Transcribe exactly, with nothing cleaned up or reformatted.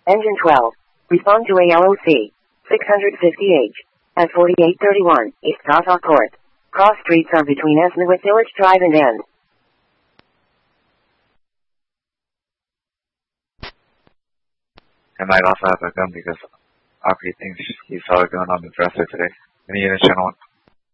Engine twelve. Respond to A L O C. six fifty H. At forty-eight thirty-one, East Tata Court. Cross streets are between Esmawith Village Drive and N. I might also have a gun because Aki thinks he saw a gun on the dresser today. Any unit channel one.